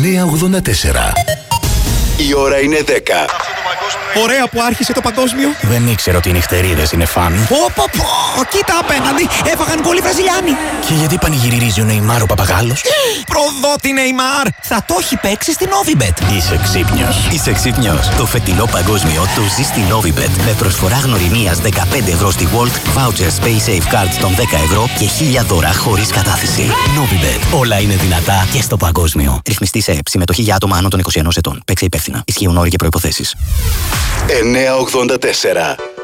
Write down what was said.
984. Η ώρα είναι 10. Ωραία που άρχισε το παγκόσμιο. Δεν ήξερα ότι οι νυχτερίδες είναι φαν. Πω, κοίτα απέναντι, έφαγαν γκολ οι Βραζιλιάνοι. Και γιατί πανηγυρίζει ο Νεϊμάρ ο παπαγάλος? Προδότη Νεϊμάρ, θα το έχει παίξει στην Novibet. Είσαι ξύπνιος. Είσαι ξύπνιος. Το φετινό παγκόσμιο το ζει στη Novibet. Με προσφορά γνωριμίας 15 ευρώ στη Volt, vouchers Pay Safe Card των 10 ευρώ και 1000 δώρα χωρίς κατάθεση. Novibet. Όλα είναι δυνατά και στο παγκόσμιο. Ρυθμιστή σε ΕΠ. Συμμετοχή για άτομα άνω των 21 ετών. Παίξε υπεύθυνα. Ισχύουν όροι και προϋποθέσεις. 984.